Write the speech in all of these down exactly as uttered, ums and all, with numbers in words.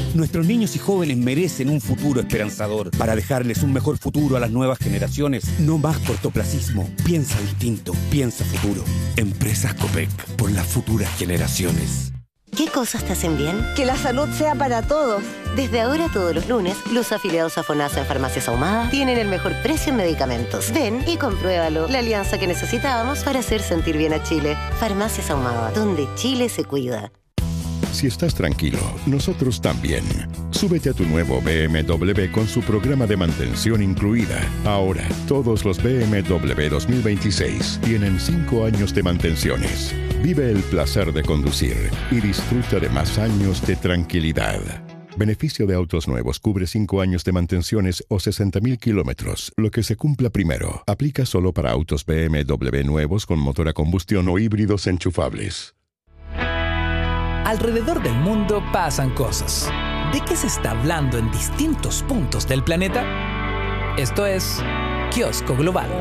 Nuestros niños y jóvenes merecen un futuro esperanzador. Para dejarles un mejor futuro a las nuevas generaciones, no más cortoplacismo. Piensa distinto, piensa futuro. Empresas Copec, por las futuras generaciones. ¿Qué cosas te hacen bien? Que la salud sea para todos. Desde ahora, todos los lunes, los afiliados a FONASA en Farmacias Ahumada tienen el mejor precio en medicamentos. Ven y compruébalo. La alianza que necesitábamos para hacer sentir bien a Chile. Farmacias Ahumada, donde Chile se cuida. Si estás tranquilo, nosotros también. Súbete a tu nuevo B M W con su programa de mantención incluida. Ahora, todos los B M W dos mil veintiséis tienen cinco años de mantenciones. Vive el placer de conducir y disfruta de más años de tranquilidad. Beneficio de autos nuevos cubre cinco años de mantenciones o sesenta mil kilómetros. Lo que se cumpla primero. Aplica solo para autos B M W nuevos con motor a combustión o híbridos enchufables. Alrededor del mundo pasan cosas. ¿De qué se está hablando en distintos puntos del planeta? Esto es Kiosco Global.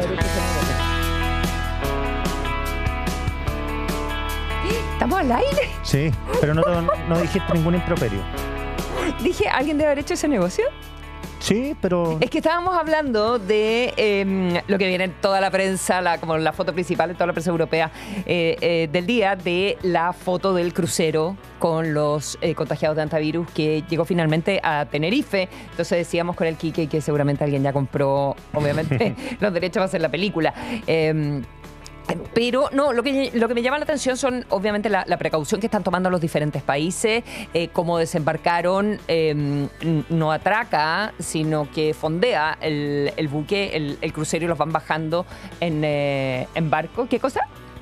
¿Estamos al aire? Sí, pero no, no dijiste ningún improperio. Dije, ¿alguien debe haber hecho ese negocio? Sí, pero... Es que estábamos hablando de eh, lo que viene en toda la prensa, la, como la foto principal de toda la prensa europea eh, eh, del día, de la foto del crucero con los eh, contagiados de antivirus que llegó finalmente a Tenerife. Entonces decíamos con el Quique que seguramente alguien ya compró, obviamente, los derechos para hacer la película. Eh, Pero no, lo que, lo que me llama la atención son obviamente la, la precaución que están tomando los diferentes países, eh, cómo desembarcaron, eh, no atraca, sino que fondea el, el buque, el, el crucero y los van bajando en, eh, en barco. ¿Qué cosa?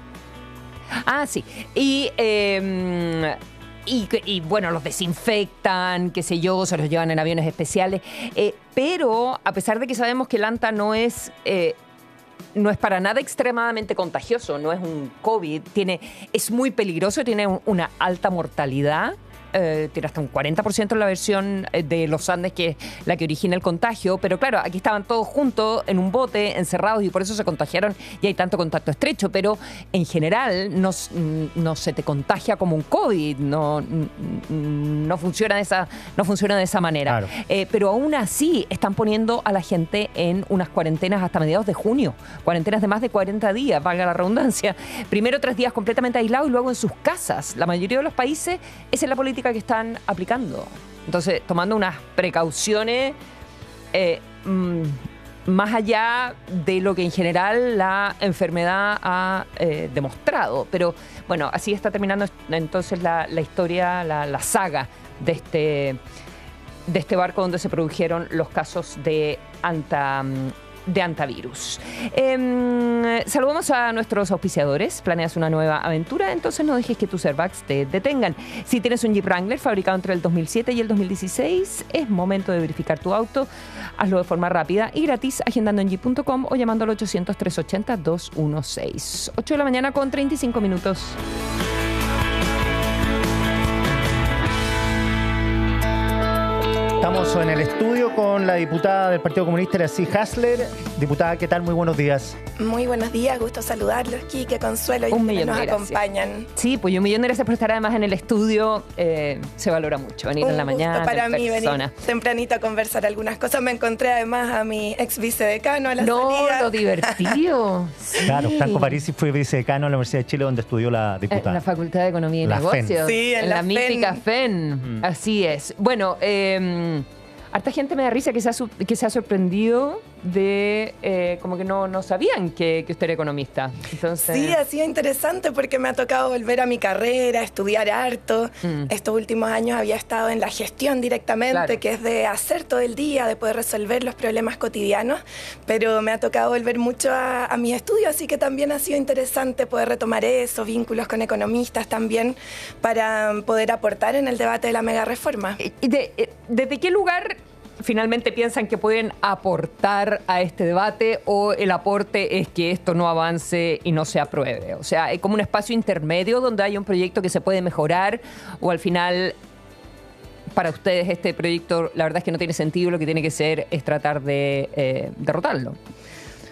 Ah, sí. Y... Eh, Y, y bueno, los desinfectan, qué sé yo, se los llevan en aviones especiales. Eh, pero a pesar de que sabemos que el ANTA no es... Eh, no es para nada extremadamente contagioso, no es un COVID, tiene, es muy peligroso, tiene un, una alta mortalidad, eh, tiene hasta un cuarenta por ciento en la versión de los Andes, que es la que origina el contagio, pero claro, aquí estaban todos juntos en un bote, encerrados, y por eso se contagiaron y hay tanto contacto estrecho, pero en general no, no se te contagia como un COVID, no, no, funciona, de esa, no funciona de esa manera. Claro. Eh, pero aún así están poniendo a la gente en unas cuarentenas hasta mediados de junio, cuarentenas de más de cuarenta días, valga la redundancia. Primero tres días completamente aislados y luego en sus casas. La mayoría de los países, esa es la política que están aplicando. Entonces, tomando unas precauciones eh, mmm, más allá de lo que en general la enfermedad ha eh, demostrado. Pero bueno, así está terminando entonces la, la historia, la, la saga de este, de este barco donde se produjeron los casos de anta... de antivirus. Eh, saludamos a nuestros auspiciadores. ¿Planeas una nueva aventura? Entonces no dejes que tus airbags te detengan. Si tienes un Jeep Wrangler fabricado entre el dos mil siete y el dos mil dieciséis, es momento de verificar tu auto. Hazlo de forma rápida y gratis agendando en jeep punto com o llamando al ochocientos, trescientos ochenta, doscientos dieciséis. ocho de la mañana con treinta y cinco minutos. Estamos en el estudio con la diputada del Partido Comunista, Iracy Hasler. Diputada, ¿qué tal? Muy buenos días. Muy buenos días, gusto saludarlos, Quique, Consuelo, y un quienes millón nos de gracias. acompañan. Sí, pues un millón de gracias por estar además en el estudio. Eh, se valora mucho venir un en la mañana. para mí persona. venir tempranito a conversar algunas cosas. Me encontré además a mi ex vicedecano a la no, salida. No, lo divertido. Sí. Claro, Franco Parisi fue vicedecano en la Universidad de Chile, donde estudió la diputada. En la Facultad de Economía y la Negocios. FEN. Sí, en, en la, la mítica FEN. FEN. Mm. Así es. Bueno, eh, harta gente me da risa que se ha, que se ha sorprendido de eh, como que no, no sabían que, que usted era economista. Entonces... Sí, ha sido interesante porque me ha tocado volver a mi carrera, estudiar harto. Mm. Estos últimos años había estado en la gestión directamente, claro, que es de hacer todo el día, de poder resolver los problemas cotidianos, pero me ha tocado volver mucho a, a mis estudios, así que también ha sido interesante poder retomar eso, vínculos con economistas también, para poder aportar en el debate de la mega reforma. ¿Y de, desde qué lugar finalmente piensan que pueden aportar a este debate, o el aporte es que esto no avance y no se apruebe? O sea, ¿es como un espacio intermedio donde hay un proyecto que se puede mejorar, o al final para ustedes este proyecto la verdad es que no tiene sentido, lo que tiene que ser es tratar de eh, derrotarlo?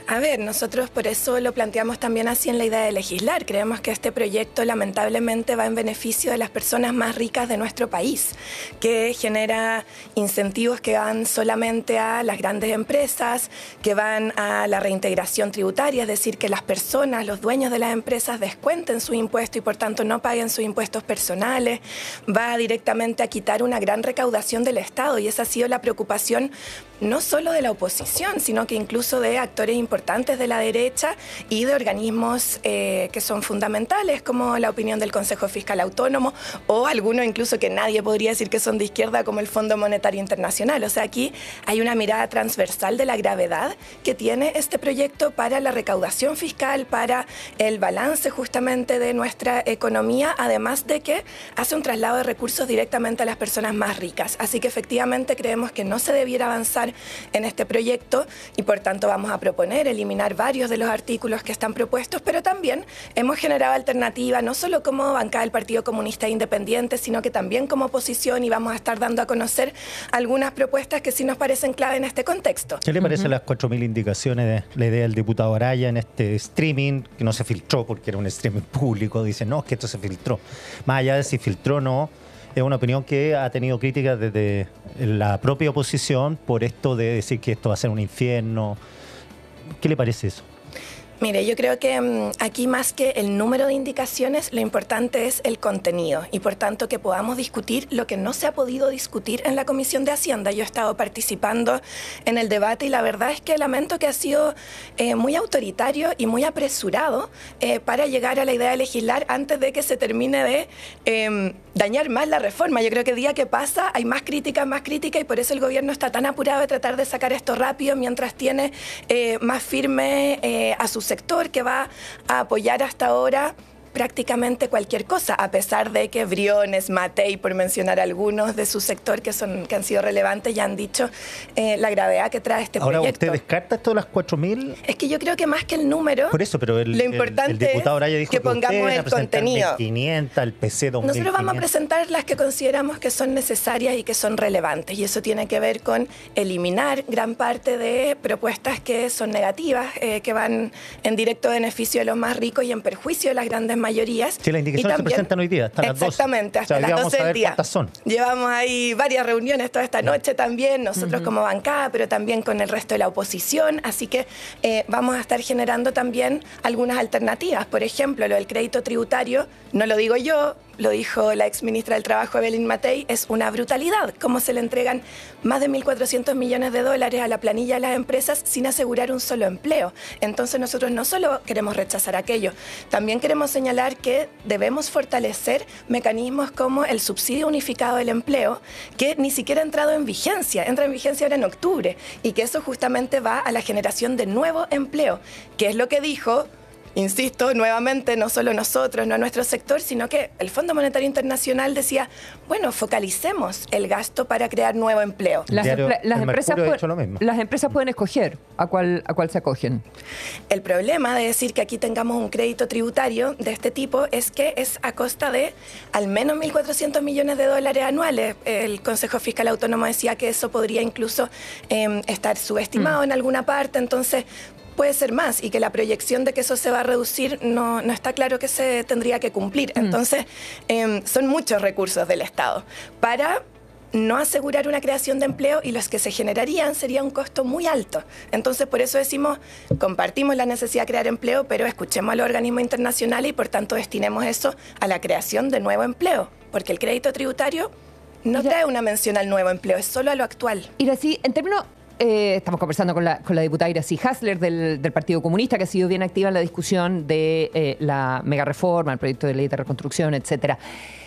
A ver, nosotros por eso lo planteamos también así en la idea de legislar. Creemos que este proyecto lamentablemente va en beneficio de las personas más ricas de nuestro país, que genera incentivos que van solamente a las grandes empresas, que van a la reintegración tributaria, es decir, que las personas, los dueños de las empresas descuenten su impuesto y por tanto no paguen sus impuestos personales. Va directamente a quitar una gran recaudación del Estado y esa ha sido la preocupación no solo de la oposición, sino que incluso de actores importantes de la derecha y de organismos eh, que son fundamentales, como la opinión del Consejo Fiscal Autónomo o algunos incluso que nadie podría decir que son de izquierda, como el Fondo Monetario Internacional. O sea, aquí hay una mirada transversal de la gravedad que tiene este proyecto para la recaudación fiscal, para el balance justamente de nuestra economía, además de que hace un traslado de recursos directamente a las personas más ricas. Así que efectivamente creemos que no se debiera avanzar en este proyecto y por tanto vamos a proponer eliminar varios de los artículos que están propuestos, pero también hemos generado alternativa no solo como bancada del Partido Comunista Independiente, sino que también como oposición y vamos a estar dando a conocer algunas propuestas que sí nos parecen clave en este contexto. ¿Qué le parecen uh-huh. las cuatro mil indicaciones de la idea del diputado Araya en este streaming que no se filtró porque era un streaming público? Dicen, no, es que esto se filtró. Más allá de si filtró o no, es una opinión que ha tenido críticas desde la propia oposición por esto de decir que esto va a ser un infierno. ¿Qué le parece eso? Mire, yo creo que um, aquí más que el número de indicaciones, lo importante es el contenido y por tanto que podamos discutir lo que no se ha podido discutir en la Comisión de Hacienda. Yo he estado participando en el debate y la verdad es que lamento que ha sido eh, muy autoritario y muy apresurado eh, para llegar a la idea de legislar antes de que se termine de eh, dañar más la reforma. Yo creo que día que pasa hay más crítica, más crítica y por eso el gobierno está tan apurado de tratar de sacar esto rápido mientras tiene eh, más firme eh, a su sector que va a apoyar hasta ahora prácticamente cualquier cosa, a pesar de que Briones, Matei, por mencionar algunos de su sector que son que han sido relevantes, ya han dicho eh, la gravedad que trae este Ahora, proyecto. ¿usted descarta esto de las cuatro mil? Es que yo creo que más que el número, por eso, pero el, lo importante el, el diputado Araya dijo es que pongamos que el contenido. mil quinientos, el P C dos mil quinientos. Nosotros vamos a presentar las que consideramos que son necesarias y que son relevantes, y eso tiene que ver con eliminar gran parte de propuestas que son negativas, eh, que van en directo beneficio de los más ricos y en perjuicio de las grandes mayorías. Sí, las indicaciones también se presentan hoy día, hasta las doce. Exactamente, hasta o sea, las doce del día. Son. Llevamos ahí varias reuniones toda esta noche también, nosotros uh-huh. como bancada, pero también con el resto de la oposición, así que eh, vamos a estar generando también algunas alternativas. Por ejemplo, lo del crédito tributario, no lo digo yo, lo dijo la exministra del Trabajo, Evelyn Matei, es una brutalidad. Cómo se le entregan más de mil cuatrocientos millones de dólares a la planilla de las empresas sin asegurar un solo empleo. Entonces nosotros no solo queremos rechazar aquello, también queremos señalar que debemos fortalecer mecanismos como el subsidio unificado del empleo, que ni siquiera ha entrado en vigencia, entra en vigencia ahora en octubre, y que eso justamente va a la generación de nuevo empleo, que es lo que dijo... Insisto, nuevamente, no solo nosotros, no nuestro sector, sino que el Fondo Monetario Internacional decía, bueno, focalicemos el gasto para crear nuevo empleo. Las, diario, empre- las, empresas, pu- lo mismo. las empresas pueden escoger a cuál, a cuál se acogen. El problema de decir que aquí tengamos un crédito tributario de este tipo es que es a costa de al menos mil cuatrocientos millones de dólares anuales. El Consejo Fiscal Autónomo decía que eso podría incluso eh, estar subestimado mm. en alguna parte, entonces... puede ser más y que la proyección de que eso se va a reducir no, no está claro que se tendría que cumplir. Entonces, eh, son muchos recursos del Estado para no asegurar una creación de empleo y los que se generarían sería un costo muy alto. Entonces, por eso decimos, compartimos la necesidad de crear empleo, pero escuchemos a los organismos internacionales y, por tanto, destinemos eso a la creación de nuevo empleo, porque el crédito tributario no Ira, trae una mención al nuevo empleo, es solo a lo actual. Iracy, en términos... Eh, estamos conversando con la, con la diputada Iracy Hasler del, del Partido Comunista, que ha sido bien activa en la discusión de eh, la mega reforma, el proyecto de ley de reconstrucción, etcétera.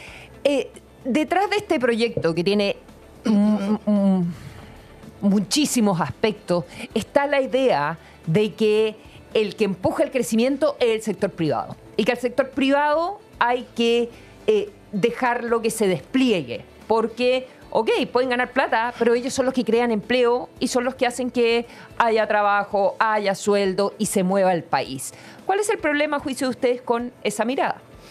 Eh, detrás de este proyecto, que tiene m- m- muchísimos aspectos, está la idea de que el que empuja el crecimiento es el sector privado. Y que al sector privado hay que eh, dejarlo que se despliegue, porque... ok, pueden ganar plata, pero ellos son los que crean empleo y son los que hacen que haya trabajo, haya sueldo y se mueva el país. ¿Cuál es el problema, a juicio de ustedes, con esa mirada?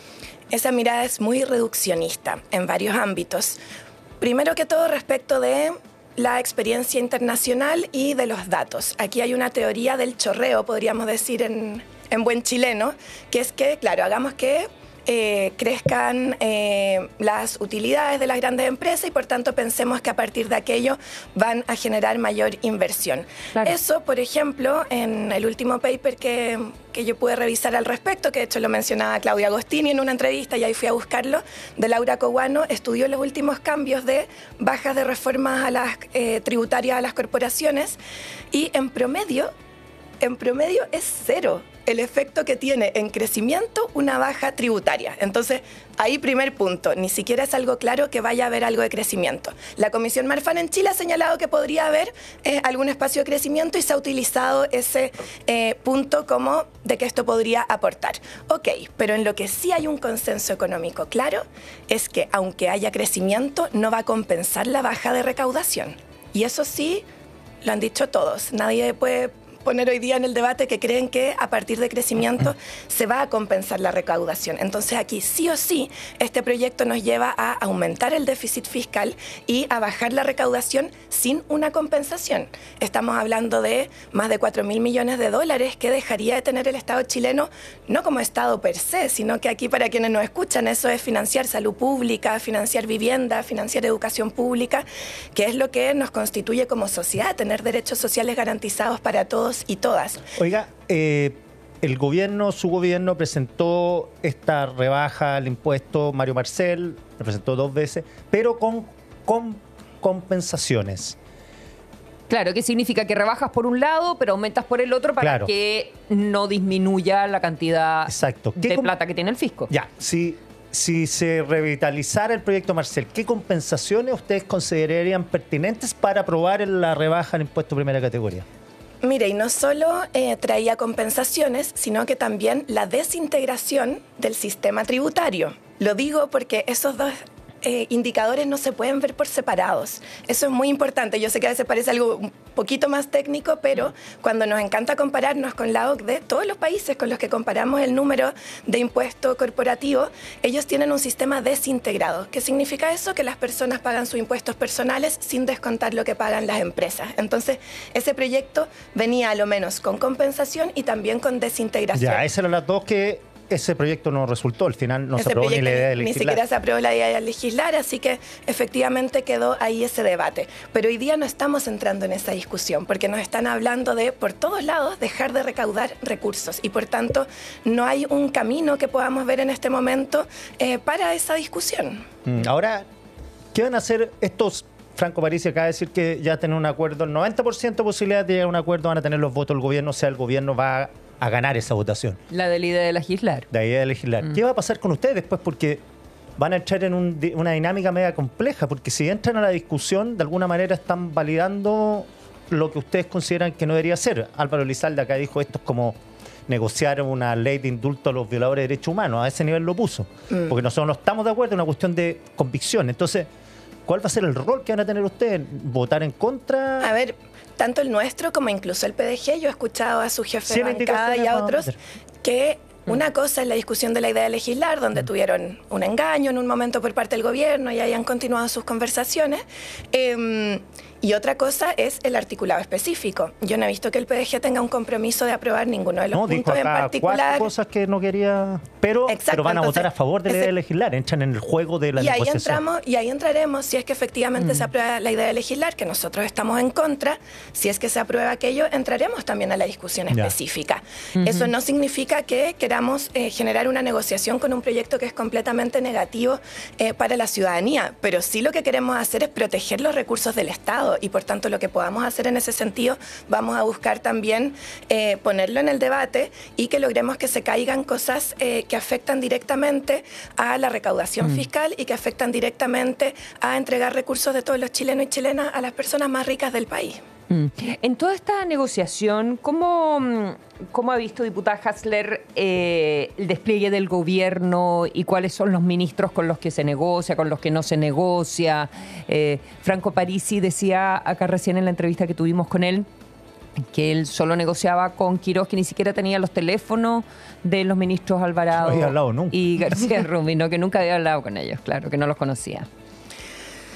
Esa mirada es muy reduccionista en varios ámbitos. Primero que todo, respecto de la experiencia internacional y de los datos. Aquí hay una teoría del chorreo, podríamos decir en, en buen chileno, que es que, claro, hagamos que eh, crezcan eh, las utilidades de las grandes empresas y por tanto pensemos que a partir de aquello van a generar mayor inversión. Claro. Eso, por ejemplo, en el último paper que, que yo pude revisar al respecto, que de hecho lo mencionaba Claudia Agostini en una entrevista y ahí fui a buscarlo, de Laura Coguano, estudió los últimos cambios de bajas de reformas a las eh, tributarias a las corporaciones y en promedio, en promedio es cero el efecto que tiene en crecimiento una baja tributaria. Entonces, ahí primer punto, ni siquiera es algo claro que vaya a haber algo de crecimiento. La Comisión Marfan en Chile ha señalado que podría haber eh, algún espacio de crecimiento y se ha utilizado ese eh, punto como de que esto podría aportar. Ok, pero en lo que sí hay un consenso económico claro es que aunque haya crecimiento, no va a compensar la baja de recaudación. Y eso sí, lo han dicho todos. Nadie puede poner hoy día en el debate que creen que a partir de crecimiento se va a compensar la recaudación. Entonces aquí sí o sí este proyecto nos lleva a aumentar el déficit fiscal y a bajar la recaudación sin una compensación. Estamos hablando de más de cuatro mil millones de dólares que dejaría de tener el Estado chileno, no como Estado per se, sino que aquí para quienes nos escuchan eso es financiar salud pública, financiar vivienda, financiar educación pública, que es lo que nos constituye como sociedad, tener derechos sociales garantizados para todos y todas. Oiga, eh, el gobierno, su gobierno presentó esta rebaja al impuesto, Mario Marcel, lo presentó dos veces, pero con, con compensaciones. Claro, que significa que rebajas por un lado, pero aumentas por el otro para claro. que no disminuya la cantidad Exacto. de plata que tiene el fisco. Ya, si, si se revitalizara el proyecto Marcel, ¿qué compensaciones ustedes considerarían pertinentes para aprobar la rebaja al impuesto de primera categoría? Mire, y no solo eh, traía compensaciones, sino que también la desintegración del sistema tributario. Lo digo porque esos dos eh, indicadores no se pueden ver por separados. Eso es muy importante. Yo sé que a veces parece algo un poquito más técnico, pero cuando nos encanta compararnos con la O C D E, todos los países con los que comparamos el número de impuesto corporativo, ellos tienen un sistema desintegrado. ¿Qué significa eso? Que las personas pagan sus impuestos personales sin descontar lo que pagan las empresas. Entonces, ese proyecto venía a lo menos con compensación y también con desintegración. Ya, esas eran las dos que ese proyecto no resultó, al final no ese se aprobó ni la idea de legislar. Ni siquiera se aprobó la idea de legislar, así que efectivamente quedó ahí ese debate. Pero hoy día no estamos entrando en esa discusión, porque nos están hablando de, por todos lados, dejar de recaudar recursos. Y por tanto, no hay un camino que podamos ver en este momento eh, para esa discusión. Ahora, ¿qué van a hacer estos? Franco Parisi acaba de decir que ya tienen un acuerdo, el noventa por ciento de posibilidades de llegar a un acuerdo, van a tener los votos del gobierno, o sea, el gobierno va a a ganar esa votación. La de la idea de legislar. La idea de legislar. Mm. ¿Qué va a pasar con ustedes después? Porque van a entrar en un, una dinámica media compleja, porque si entran a la discusión, de alguna manera están validando lo que ustedes consideran que no debería ser. Álvaro Elizalde acá dijo, esto es como negociar una ley de indulto a los violadores de derechos humanos. A ese nivel lo puso. Mm. Porque nosotros no estamos de acuerdo, es una cuestión de convicción. Entonces, ¿cuál va a ser el rol que van a tener ustedes? ¿Votar en contra? A ver, tanto el nuestro como incluso el P D G, yo he escuchado a su jefe de bancada y a otros que una cosa es la discusión de la idea de legislar, donde tuvieron un engaño en un momento por parte del gobierno y ahí han continuado sus conversaciones. Eh, Y otra cosa es el articulado específico. Yo no he visto que el P D G tenga un compromiso de aprobar ninguno de los no, puntos dijo acá en particular. Cuatro cosas que no quería, pero, pero van a entonces, votar a favor de la ese, idea de legislar, entran en el juego de la y negociación. Ahí entramos, y ahí entraremos si es que efectivamente mm. se aprueba la idea de legislar, que nosotros estamos en contra. Si es que se aprueba aquello, entraremos también a la discusión ya. específica. Uh-huh. Eso no significa que queramos eh, generar una negociación con un proyecto que es completamente negativo eh, para la ciudadanía, pero sí lo que queremos hacer es proteger los recursos del Estado y por tanto lo que podamos hacer en ese sentido, vamos a buscar también eh, ponerlo en el debate y que logremos que se caigan cosas eh, que afectan directamente a la recaudación mm. fiscal y que afectan directamente a entregar recursos de todos los chilenos y chilenas a las personas más ricas del país. Mm. En toda esta negociación, ¿cómo, cómo ha visto, diputada Hasler, eh, el despliegue del gobierno y cuáles son los ministros con los que se negocia, con los que no se negocia? Eh, Franco Parisi decía acá recién en la entrevista que tuvimos con él que él solo negociaba con Quirós, que ni siquiera tenía los teléfonos de los ministros Alvarado no había hablado nunca. y García Rubino, que nunca había hablado con ellos, claro, que no los conocía.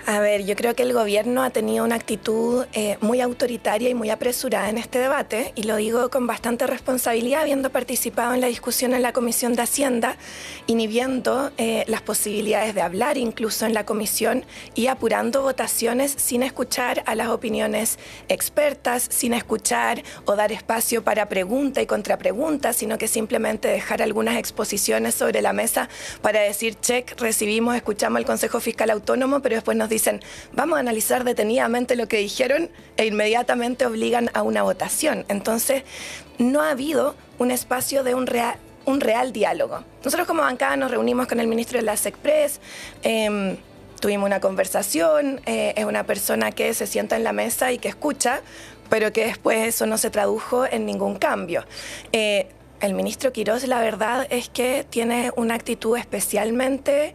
A ver, yo creo que el gobierno ha tenido una actitud eh, muy autoritaria y muy apresurada en este debate, y lo digo con bastante responsabilidad, habiendo participado en la discusión en la Comisión de Hacienda, inhibiendo eh, las posibilidades de hablar incluso en la comisión y apurando votaciones sin escuchar a las opiniones expertas, sin escuchar o dar espacio para pregunta y contrapregunta, sino que simplemente dejar algunas exposiciones sobre la mesa para decir, check, recibimos, escuchamos al Consejo Fiscal Autónomo, pero después nos dicen, vamos a analizar detenidamente lo que dijeron, e inmediatamente obligan a una votación. Entonces, no ha habido un espacio de un real, un real diálogo. Nosotros como bancada nos reunimos con el ministro de la SECPRES, eh, tuvimos una conversación, eh, es una persona que se sienta en la mesa y que escucha, pero que después eso no se tradujo en ningún cambio. Eh, el ministro Quirós, la verdad es que tiene una actitud especialmente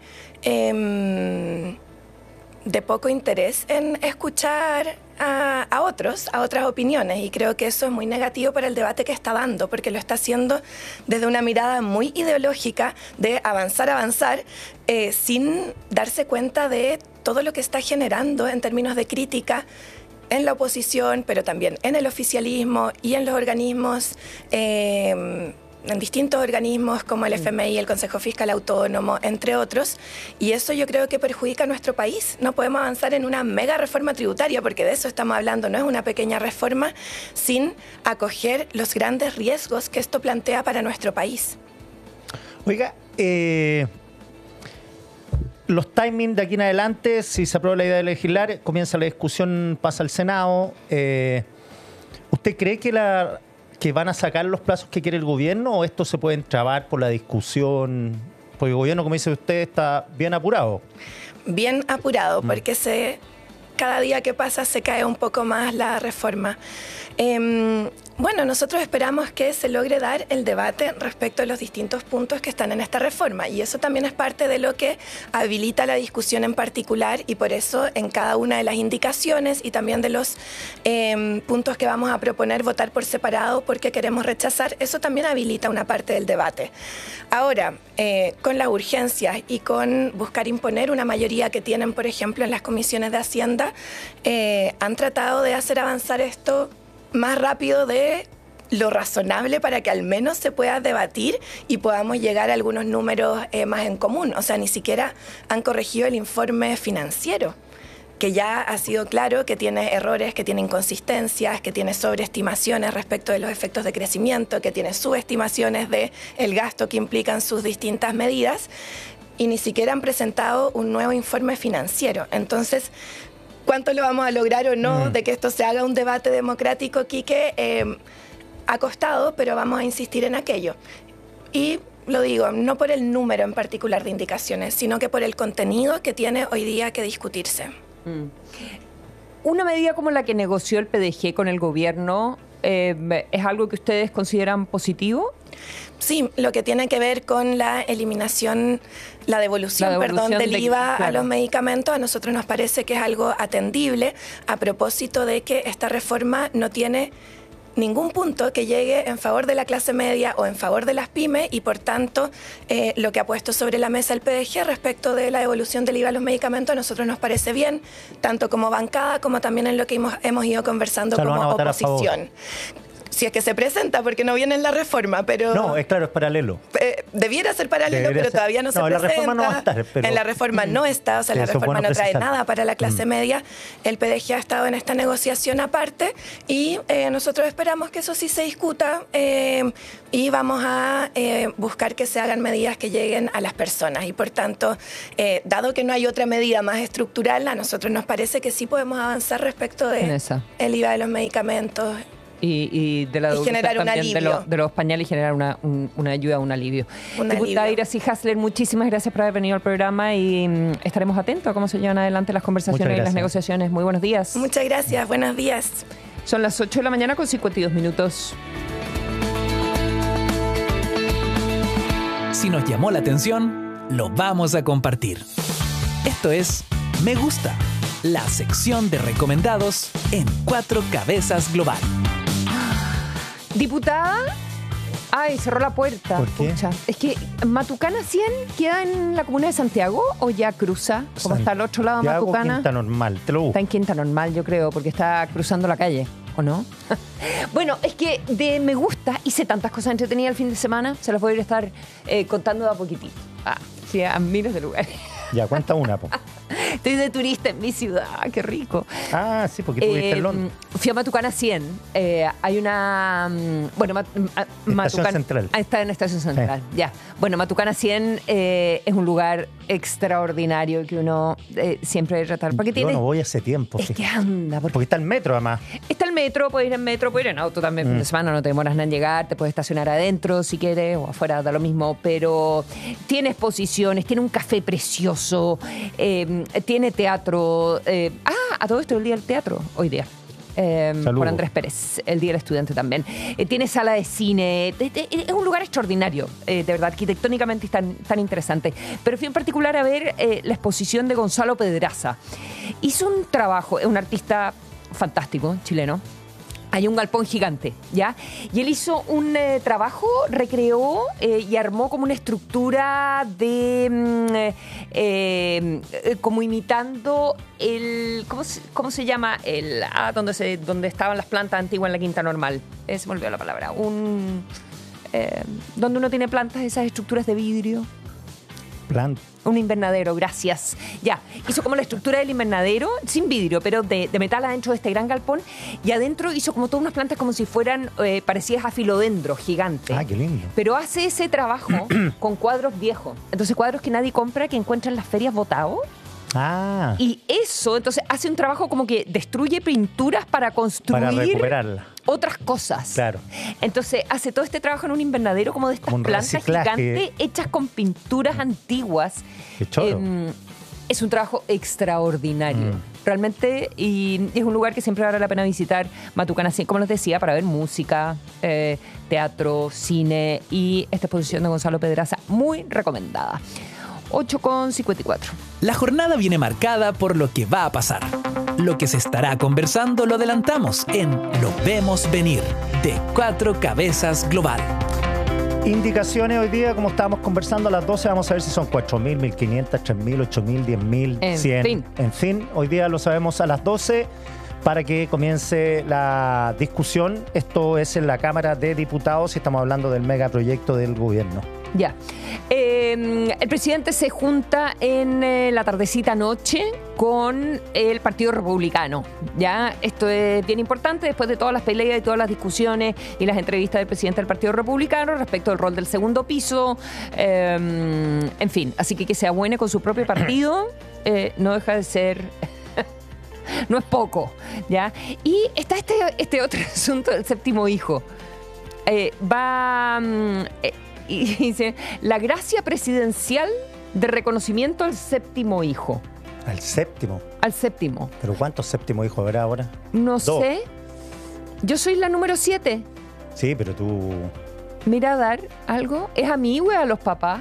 Eh, de poco interés en escuchar a, a otros, a otras opiniones, y creo que eso es muy negativo para el debate que está dando, porque lo está haciendo desde una mirada muy ideológica de avanzar, avanzar, eh, sin darse cuenta de todo lo que está generando en términos de crítica en la oposición, pero también en el oficialismo y en los organismos eh, en distintos organismos como el F M I, el Consejo Fiscal Autónomo, entre otros, y eso yo creo que perjudica a nuestro país. No podemos avanzar en una mega reforma tributaria, porque de eso estamos hablando, no es una pequeña reforma, sin acoger los grandes riesgos que esto plantea para nuestro país. Oiga, eh, los timings de aquí en adelante, si se aprueba la idea de legislar, comienza la discusión, pasa al Senado. Eh, ¿Usted cree que la... que van a sacar los plazos que quiere el gobierno, o esto se puede entrabar por la discusión? Porque el gobierno, como dice usted, está bien apurado. Bien apurado, mm. porque se, cada día que pasa se cae un poco más la reforma. Eh, bueno, nosotros esperamos que se logre dar el debate respecto a los distintos puntos que están en esta reforma, y eso también es parte de lo que habilita la discusión en particular, y por eso en cada una de las indicaciones y también de los eh, puntos que vamos a proponer votar por separado porque queremos rechazar, eso también habilita una parte del debate. Ahora, eh, con las urgencias y con buscar imponer una mayoría que tienen, por ejemplo, en las comisiones de Hacienda, eh, han tratado de hacer avanzar esto más rápido de lo razonable para que al menos se pueda debatir y podamos llegar a algunos números eh, más en común. O sea, ni siquiera han corregido el informe financiero, que ya ha sido claro que tiene errores, que tiene inconsistencias, que tiene sobreestimaciones respecto de los efectos de crecimiento, que tiene subestimaciones del gasto que implican sus distintas medidas, y ni siquiera han presentado un nuevo informe financiero. Entonces, ¿cuánto lo vamos a lograr o no mm. de que esto se haga un debate democrático, Quique? Eh, ha costado, pero vamos a insistir en aquello. Y lo digo, no por el número en particular de indicaciones, sino que por el contenido que tiene hoy día que discutirse. Mm. Una medida como la que negoció el P D G con el gobierno, eh, ¿es algo que ustedes consideran positivo? Sí, lo que tiene que ver con la eliminación, la devolución, la devolución perdón, del de, I V A claro. a los medicamentos, a nosotros nos parece que es algo atendible, a propósito de que esta reforma no tiene ningún punto que llegue en favor de la clase media o en favor de las pymes, y por tanto eh, lo que ha puesto sobre la mesa el P D G respecto de la devolución del I V A a los medicamentos a nosotros nos parece bien, tanto como bancada como también en lo que hemos, hemos ido conversando, o sea, como oposición. Si es que se presenta, porque no viene en la reforma, pero... No, es claro, es paralelo. Eh, debiera ser paralelo, debería pero ser... todavía no, no se presenta. En la reforma no va a estar, pero... En la reforma no está, o sea, sí, la reforma bueno no trae precisar. nada para la clase mm. media. El P D G ha estado en esta negociación aparte, y eh, nosotros esperamos que eso sí se discuta, eh, y vamos a eh, buscar que se hagan medidas que lleguen a las personas. Y por tanto, eh, dado que no hay otra medida más estructural, a nosotros nos parece que sí podemos avanzar respecto de el I V A de los medicamentos. Y, y de la y generar un alivio. De, lo, de los pañales y generar una, un, una ayuda, un alivio. Un Diputada Iracy Hasler, muchísimas gracias por haber venido al programa, y um, estaremos atentos a cómo se llevan adelante las conversaciones y las negociaciones. Muy buenos días. Muchas gracias, buenos días. Son las ocho de la mañana con cincuenta y dos minutos. Si nos llamó la atención, lo vamos a compartir. Esto es Me Gusta, la sección de recomendados en Cuatro Cabezas Global. Diputada, Ay, cerró la puerta. ¿Por qué? Pucha. Es que Matucana cien queda en la comuna de Santiago o ya cruza, como está al otro lado de Santiago, Matucana. Quinta Normal, te lo busco. Está en Quinta Normal, yo creo, porque está cruzando la calle, ¿o no? Bueno, es que de me gusta, hice tantas cosas entretenidas el fin de semana, se las voy a ir a estar eh, contando de a poquitito. Ah, sí, a miles de lugares. Ya, cuenta una, po. Estoy de turista en mi ciudad, qué rico. Ah, sí, porque tú viviste Eh, en Londres. Fui a Matucana cien. Eh, hay una. mm, Bueno, Mat- Ma- Matucana. Central. Ah, está en Estación Central, ya. Bueno, Matucana cien eh, es un lugar extraordinario que uno eh, siempre debe tratar. Porque Yo tiene. no voy hace tiempo. Es fíjate. que anda, porque Porque está el metro, además. está el metro, puedes ir en metro, puedes ir en auto también. Mm. Fin de semana no te demoras nada en llegar, te puedes estacionar adentro si quieres o afuera, da lo mismo. Pero tiene exposiciones, tiene un café precioso, eh, tiene teatro. eh, ah, a todo esto el día del teatro, hoy día. Eh, Saludos. por Andrés Pérez, el Día del Estudiante también. Eh, tiene sala de cine, de- de- es un lugar extraordinario, eh, de verdad, arquitectónicamente es tan, tan interesante. Pero fui en particular a ver eh, la exposición de Gonzalo Pedraza. Hizo un trabajo, es un artista fantástico, chileno. Hay un galpón gigante, ¿ya? Y él hizo un eh, trabajo, recreó eh, y armó como una estructura de... mm, eh, eh, como imitando el... ¿Cómo se, cómo se llama? El, ah, donde, se, donde estaban las plantas antiguas en la Quinta Normal. Eh, se me olvidó la palabra. Un... eh, donde uno tiene plantas, esas estructuras de vidrio. Plan. Un invernadero, gracias. Ya, hizo como la estructura del invernadero, sin vidrio, pero de, de metal adentro de este gran galpón. Y adentro hizo como todas unas plantas como si fueran eh, parecidas a filodendros gigantes. Ah, qué lindo. Pero hace ese trabajo con cuadros viejos. Entonces, cuadros que nadie compra, que encuentra en las ferias botados. Ah, Y eso, entonces, hace un trabajo como que destruye pinturas para construir para recuperarla. otras cosas. Claro. Entonces, hace todo este trabajo en un invernadero como de estas Como un plantas reciclaje. gigantes hechas con pinturas antiguas. Qué choro. Em, es un trabajo extraordinario. Mm. Realmente, y es un lugar que siempre vale la pena visitar, Matucana cien, como les decía, para ver música, eh, teatro, cine y esta exposición de Gonzalo Pedraza, muy recomendada. ocho con cincuenta y cuatro. La jornada viene marcada por lo que va a pasar. Lo que se estará conversando lo adelantamos en Lo Vemos Venir, de Cuatro Cabezas Global. Indicaciones hoy día, como estábamos conversando a las doce, vamos a ver si son cuatro mil, mil quinientos, tres mil, ocho mil, diez mil, En cien. fin. En fin, hoy día lo sabemos a las doce para que comience la discusión. Esto es en la Cámara de Diputados y estamos hablando del megaproyecto del gobierno. Ya. Eh, el presidente se junta en eh, la tardecita noche con el Partido Republicano. Ya, esto es bien importante después de todas las peleas y todas las discusiones y las entrevistas del presidente del Partido Republicano respecto al rol del segundo piso. Eh, en fin, así que que se abuene con su propio partido eh, no deja de ser... no es poco, ¿ya? Y está este, este otro asunto del séptimo hijo. Eh, va... mm, eh, y dice, la gracia presidencial de reconocimiento al séptimo hijo. Al séptimo. Al séptimo. ¿Pero cuántos séptimos hijos habrá ahora? No Dos. sé. Yo soy la número siete. Sí, pero tú... Mira, a dar algo. ¿Es a mí o es a los papás?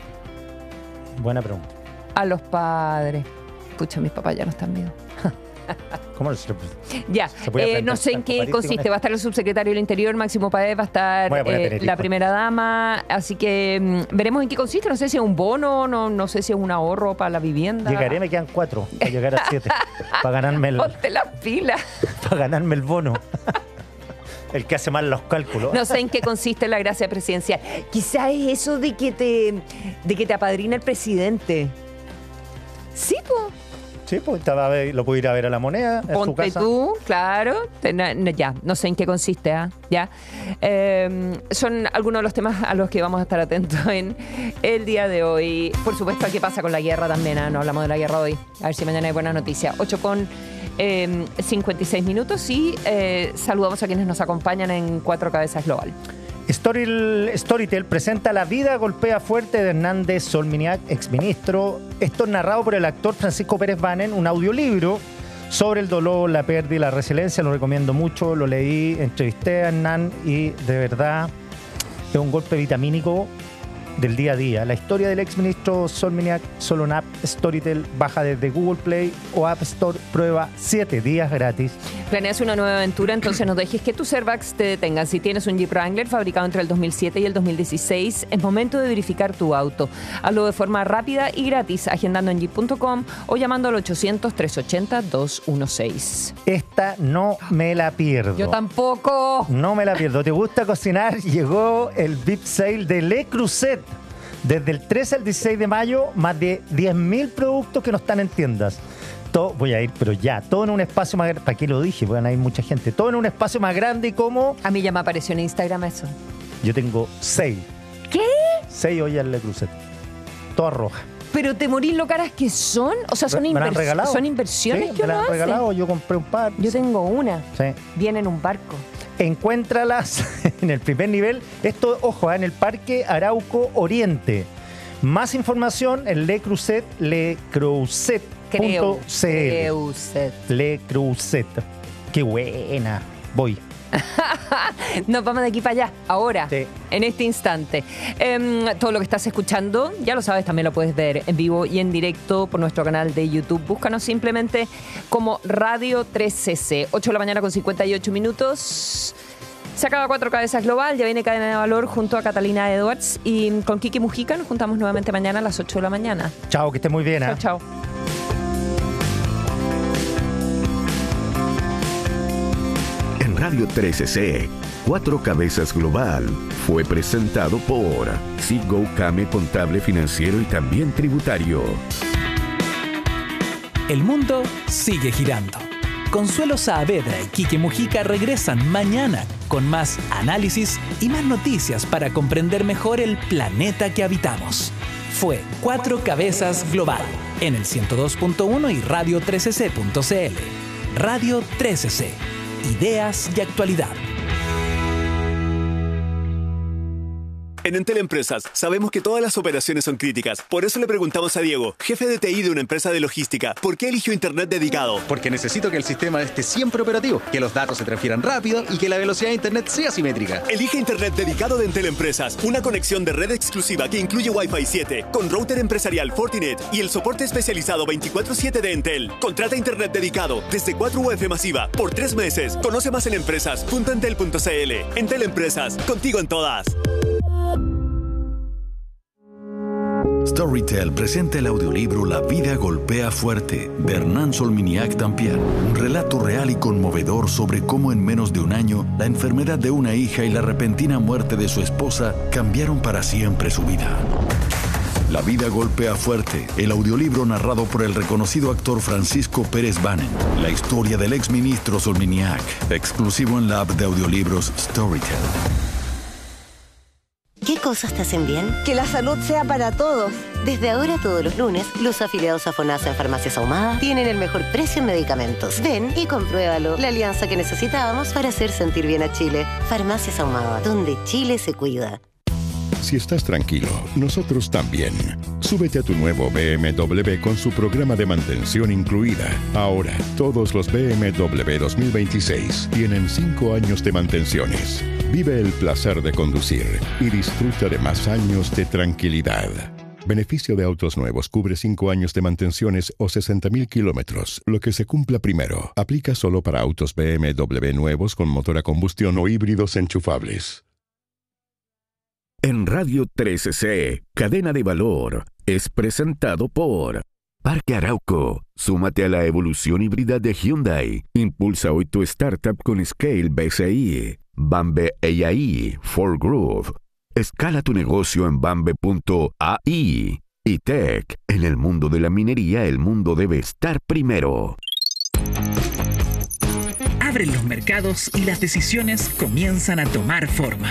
Buena pregunta. A los padres. Pucha, mis papás ya no están vivos. ¿Cómo se Ya, Se puede eh, aprender no sé en qué psicopatístico con consiste. esto. Va a estar el subsecretario del Interior, Máximo Páez, va a estar Voy a poner eh, Tenerife. la primera dama. Así que mm, veremos en qué consiste. No sé si es un bono, no, no sé si es un ahorro para la vivienda. Llegaré, me quedan cuatro para llegar a siete. para ganarme el, Ponte la pila. para ganarme el bono. El que hace mal los cálculos. No sé en qué consiste la gracia presidencial. Quizás es eso de que te, de que te apadrina el presidente. Sí, pues. Sí, pues estaba a ver- lo puedo ir a ver a la moneda, en su Ponte casa. tú, claro. Te- no, no, ya, no sé en qué consiste, ¿ah? Ya. Eh, son algunos de los temas a los que vamos a estar atentos en el día de hoy. Por supuesto, ¿qué pasa con la guerra también? ¿Ah? No hablamos de la guerra hoy. A ver si mañana hay buenas noticias. ocho con cincuenta y seis minutos y eh, saludamos a quienes nos acompañan en Cuatro Cabezas Global. Story, Storytel presenta La vida golpea fuerte de Hernández Solminiac, exministro. Esto es narrado por el actor Francisco Pérez Banen, un audiolibro sobre el dolor, la pérdida y la resiliencia. Lo recomiendo mucho, lo leí, entrevisté a Hernán y de verdad es un golpe vitamínico del día a día. La historia del exministro Solminiak, solo en App Storytel, baja desde Google Play o App Store, prueba siete días gratis. ¿Planeas una nueva aventura? Entonces no dejes que tus airbags te detengan. Si tienes un Jeep Wrangler fabricado entre el dos mil siete y el dos mil dieciséis, es momento de verificar tu auto. Hazlo de forma rápida y gratis, agendando en jeep punto com o llamando al ochocientos, trescientos ochenta, doscientos dieciséis. Esta no me la pierdo. Yo tampoco. No me la pierdo. ¿Te gusta cocinar? Llegó el V I P Sale de Le Creuset. Desde el trece al dieciséis de mayo, más de diez mil productos que no están en tiendas. Todo, voy a ir, pero ya, todo en un espacio más grande. ¿Para qué lo dije? Van a ir mucha gente. Todo en un espacio más grande y como... A mí ya me apareció en Instagram eso. Yo tengo seis. ¿Qué? Seis ollas Le Creuset. Todas rojas. Pero te morís lo caras que son. O sea, son, ¿Me la han invers- regalado? son inversiones Sí, que me la uno han hace. regalado. Yo compré un par. Yo tengo una. Sí. Viene en un barco. Encuéntralas en el primer nivel. Esto, ojo, en el Parque Arauco Oriente. Más información en Le Creuset, Le Creuset. Creo. C L. Creuset. Le Creuset. Qué buena. Voy. Nos vamos de aquí para allá, ahora, Sí. en este instante. Eh, todo lo que estás escuchando, ya lo sabes, también lo puedes ver en vivo y en directo por nuestro canal de YouTube. Búscanos simplemente como Radio tres C C. ocho de la mañana con cincuenta y ocho minutos. Se acaba Cuatro Cabezas Global, ya viene Cadena de Valor junto a Catalina Edwards y con Kiki Mujica nos juntamos nuevamente mañana a las ocho de la mañana. Chao, que estés muy bien. ¿eh? Chao, chao. En Radio trece C, Cuatro Cabezas Global fue presentado por Citgo Came Contable Financiero y también Tributario. El mundo sigue girando. Consuelo Saavedra y Quique Mujica regresan mañana con más análisis y más noticias para comprender mejor el planeta que habitamos. Fue Cuatro Cabezas Global en el ciento dos punto uno y radio trece c punto c l. Radio trece C. Ideas y actualidad. En Entel Empresas sabemos que todas las operaciones son críticas. Por eso le preguntamos a Diego, jefe de T I de una empresa de logística, ¿por qué eligió Internet dedicado? Porque necesito que el sistema esté siempre operativo, que los datos se transfieran rápido y que la velocidad de Internet sea simétrica. Elige Internet dedicado de Entel Empresas. Una conexión de red exclusiva que incluye Wi-Fi siete, con router empresarial Fortinet y el soporte especializado veinticuatro siete de Entel. Contrata Internet dedicado desde cuatro U F masiva por tres meses. Conoce más en empresas punto entel punto c l. Entel Empresas, contigo en todas. Storytel presenta el audiolibro La vida golpea fuerte, de Hernán Solminiak Tampier. Un relato real y conmovedor sobre cómo en menos de un año la enfermedad de una hija y la repentina muerte de su esposa cambiaron para siempre su vida. La vida golpea fuerte, el audiolibro narrado por el reconocido actor Francisco Pérez Banen. La historia del exministro Solminiak, exclusivo en la app de audiolibros Storytel. ¿Qué cosas te hacen bien? Que la salud sea para todos. Desde ahora, todos los lunes, los afiliados a FONASA en Farmacias Ahumada tienen el mejor precio en medicamentos. Ven y compruébalo. La alianza que necesitábamos para hacer sentir bien a Chile. Farmacias Ahumada, donde Chile se cuida. Si estás tranquilo, nosotros también. Súbete a tu nuevo B M W con su programa de mantención incluida. Ahora, todos los B M W dos mil veintiséis tienen cinco años de mantenciones. Vive el placer de conducir y disfruta de más años de tranquilidad. Beneficio de autos nuevos cubre cinco años de mantenciones o sesenta mil kilómetros. Lo que se cumpla primero. Aplica solo para autos B M W nuevos con motor a combustión o híbridos enchufables. En Radio trece C, Cadena de Valor, es presentado por Parque Arauco. Súmate a la evolución híbrida de Hyundai. Impulsa hoy tu startup con Scale B C I. Bambe A I, For Groove. Escala tu negocio en bambe punto a i. Y Tech. En el mundo de la minería, el mundo debe estar primero. Abren los mercados y las decisiones comienzan a tomar forma.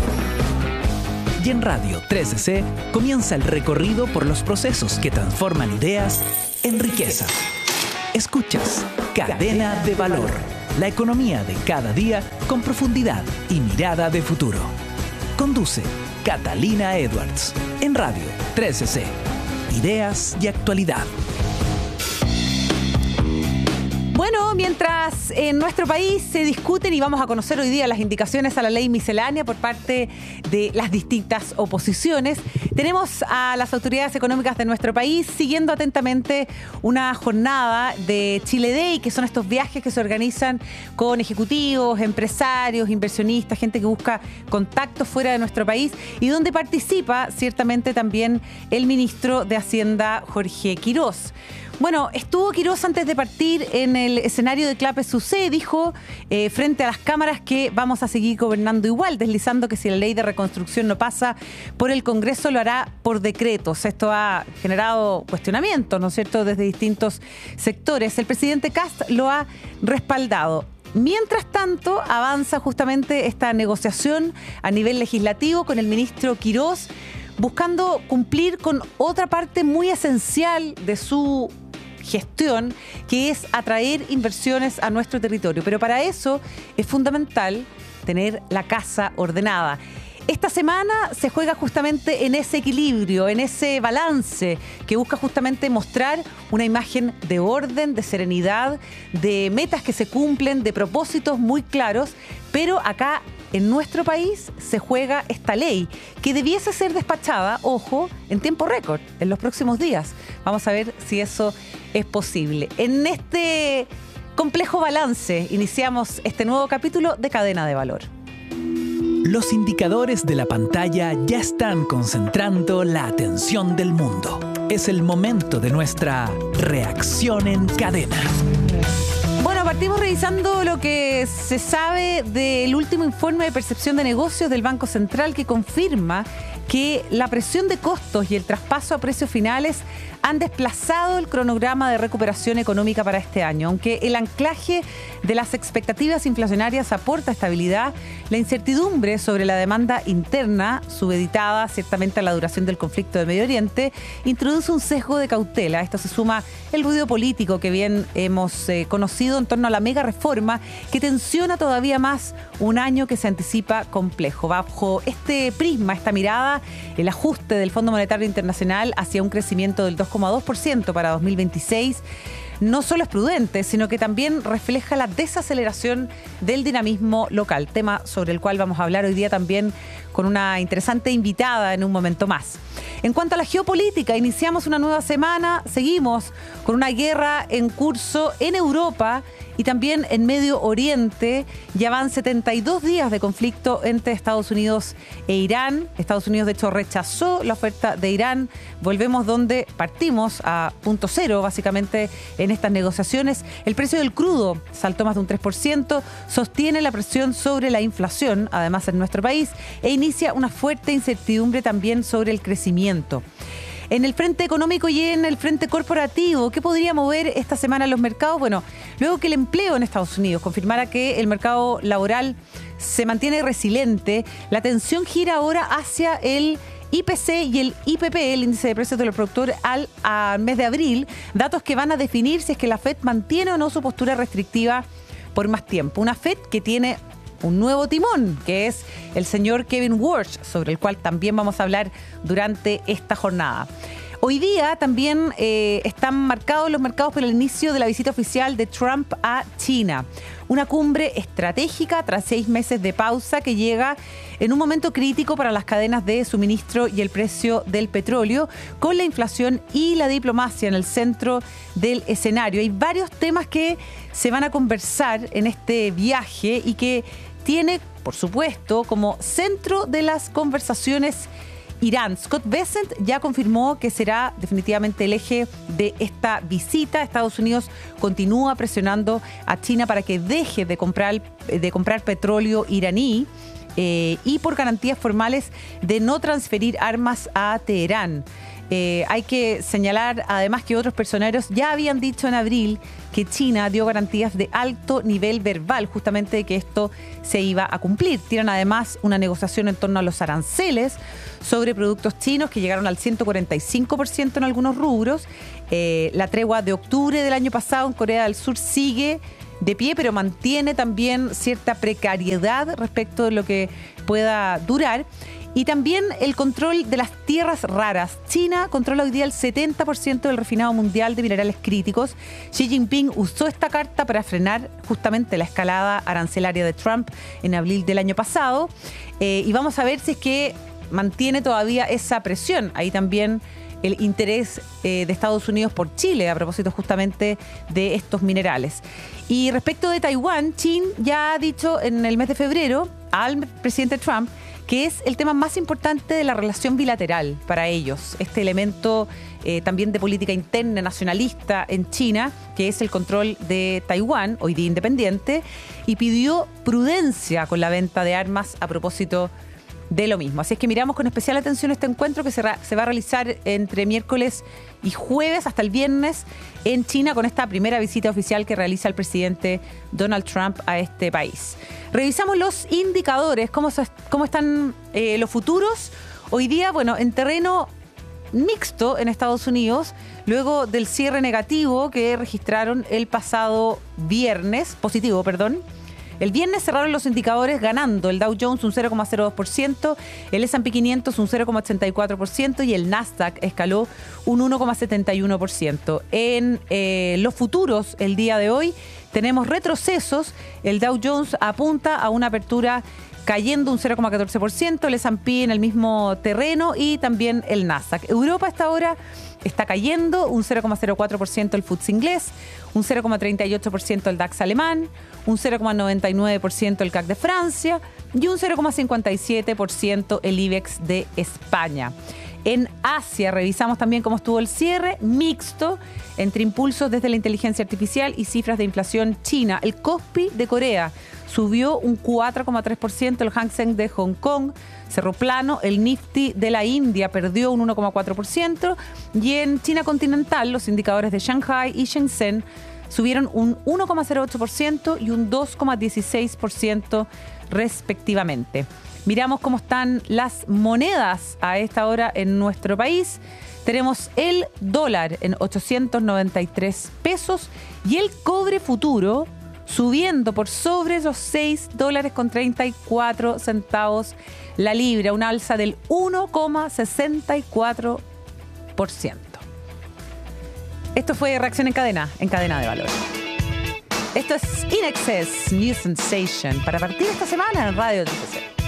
Y en Radio trece C comienza el recorrido por los procesos que transforman ideas en riqueza. Escuchas Cadena de Valor, la economía de cada día con profundidad y mirada de futuro. Conduce Catalina Edwards en Radio trece C. Ideas y actualidad. Bueno, mientras en nuestro país se discuten y vamos a conocer hoy día las indicaciones a la ley miscelánea por parte de las distintas oposiciones, tenemos a las autoridades económicas de nuestro país siguiendo atentamente una jornada de Chile Day, que son estos viajes que se organizan con ejecutivos, empresarios, inversionistas, gente que busca contactos fuera de nuestro país y donde participa ciertamente también el ministro de Hacienda, Jorge Quirós. Bueno, estuvo Quirós antes de partir en el escenario de Clape Sucé, dijo eh, frente a las cámaras que vamos a seguir gobernando igual, deslizando que si la ley de reconstrucción no pasa por el Congreso lo hará por decretos. Esto ha generado cuestionamientos, ¿no es cierto?, desde distintos sectores. El presidente Kast lo ha respaldado. Mientras tanto, avanza justamente esta negociación a nivel legislativo con el ministro Quirós, buscando cumplir con otra parte muy esencial de su gestión, que es atraer inversiones a nuestro territorio. Pero para eso es fundamental tener la casa ordenada. Esta semana se juega justamente en ese equilibrio, en ese balance que busca justamente mostrar una imagen de orden, de serenidad, de metas que se cumplen, de propósitos muy claros, pero acá en nuestro país se juega esta ley que debiese ser despachada, ojo, en tiempo récord, en los próximos días. Vamos a ver si eso es posible. En este complejo balance iniciamos este nuevo capítulo de Cadena de Valor. Los indicadores de la pantalla ya están concentrando la atención del mundo. Es el momento de nuestra reacción en cadena. Bueno, partimos revisando lo que se sabe del último informe de percepción de negocios del Banco Central, que confirma que la presión de costos y el traspaso a precios finales han desplazado el cronograma de recuperación económica para este año. Aunque el anclaje de las expectativas inflacionarias aporta estabilidad, la incertidumbre sobre la demanda interna, subeditada ciertamente a la duración del conflicto del Medio Oriente, introduce un sesgo de cautela. A esto se suma el ruido político que bien hemos eh, conocido en torno a la mega reforma, que tensiona todavía más un año que se anticipa complejo. Bajo este prisma, esta mirada, el ajuste del Fondo Monetario Internacional hacia un crecimiento del dos coma dos por ciento para dos mil veintiséis no solo es prudente, sino que también refleja la desaceleración del dinamismo local, tema sobre el cual vamos a hablar hoy día también con una interesante invitada en un momento más. En cuanto a la geopolítica, iniciamos una nueva semana, seguimos con una guerra en curso en Europa y también en Medio Oriente. Ya van setenta y dos días de conflicto entre Estados Unidos e Irán. Estados Unidos, de hecho, rechazó la oferta de Irán. Volvemos donde partimos, a punto cero, básicamente, en estas negociaciones. El precio del crudo saltó más de un tres por ciento, sostiene la presión sobre la inflación, además en nuestro país, e inicia una fuerte incertidumbre también sobre el crecimiento. En el frente económico y en el frente corporativo, ¿qué podría mover esta semana los mercados? Bueno, luego que el empleo en Estados Unidos confirmara que el mercado laboral se mantiene resiliente, la atención gira ahora hacia el I P C y el I P P, el índice de precios de los productores al, al mes de abril, datos que van a definir si es que la Fed mantiene o no su postura restrictiva por más tiempo. Una Fed que tiene un nuevo timón, que es el señor Kevin Warsh, sobre el cual también vamos a hablar durante esta jornada. Hoy día también eh, están marcados los mercados por el inicio de la visita oficial de Trump a China. Una cumbre estratégica tras seis meses de pausa que llega en un momento crítico para las cadenas de suministro y el precio del petróleo, con la inflación y la diplomacia en el centro del escenario. Hay varios temas que se van a conversar en este viaje y que tiene, por supuesto, como centro de las conversaciones Irán. Scott Bessent ya confirmó que será definitivamente el eje de esta visita. Estados Unidos continúa presionando a China para que deje de comprar, de comprar petróleo iraní eh, y por garantías formales de no transferir armas a Teherán. Eh, hay que señalar además que otros personeros ya habían dicho en abril que China dio garantías de alto nivel verbal, justamente de que esto se iba a cumplir. Tienen además una negociación en torno a los aranceles sobre productos chinos que llegaron al ciento cuarenta y cinco por ciento en algunos rubros. Eh, la tregua de octubre del año pasado en Corea del Sur sigue de pie, pero mantiene también cierta precariedad respecto de lo que pueda durar. Y también el control de las tierras raras. China controla hoy día el setenta por ciento del refinado mundial de minerales críticos. Xi Jinping usó esta carta para frenar justamente la escalada arancelaria de Trump en abril del año pasado. Eh, y vamos a ver si es que mantiene todavía esa presión. Ahí también el interés eh, de Estados Unidos por Chile a propósito justamente de estos minerales. Y respecto de Taiwán, China ya ha dicho en el mes de febrero al presidente Trump que es el tema más importante de la relación bilateral para ellos. Este elemento eh, también de política interna nacionalista en China, que es el control de Taiwán, hoy día independiente, y pidió prudencia con la venta de armas a propósito de lo mismo. Así es que miramos con especial atención este encuentro que se, se va a realizar entre miércoles y jueves hasta el viernes en China, con esta primera visita oficial que realiza el presidente Donald Trump a este país. Revisamos los indicadores, cómo, cómo están eh, los futuros. Hoy día, bueno, en terreno mixto en Estados Unidos, luego del cierre negativo que registraron el pasado viernes, positivo, perdón. El viernes cerraron los indicadores ganando el Dow Jones un cero coma cero dos por ciento, el ese and pe quinientos un cero coma ochenta y cuatro por ciento y el Nasdaq escaló un uno coma setenta y uno por ciento. En eh, los futuros, el día de hoy, tenemos retrocesos. El Dow Jones apunta a una apertura cayendo un cero coma catorce por ciento, el ese and pe en el mismo terreno y también el Nasdaq. Europa a esta hora está cayendo un cero coma cero cuatro por ciento el F T S E inglés, un cero coma treinta y ocho por ciento el DAX alemán, un cero coma noventa y nueve por ciento el C A C de Francia y un cero coma cincuenta y siete por ciento el IBEX de España. En Asia revisamos también cómo estuvo el cierre, mixto, entre impulsos desde la inteligencia artificial y cifras de inflación china. El Kospi de Corea subió un cuatro coma tres por ciento, el Hang Seng de Hong Kong cerró plano, el Nifty de la India perdió un uno coma cuatro por ciento y en China continental los indicadores de Shanghai y Shenzhen subieron un uno coma cero ocho por ciento y un dos coma dieciséis por ciento respectivamente. Miramos cómo están las monedas a esta hora en nuestro país. Tenemos el dólar en ochocientos noventa y tres pesos y el cobre futuro subiendo por sobre los seis dólares con treinta y cuatro centavos la libra, una alza del uno coma sesenta y cuatro por ciento. Esto fue Reacción en Cadena, en Cadena de Valor. Esto es In Excess New Sensation para partir esta semana en Radio tres C.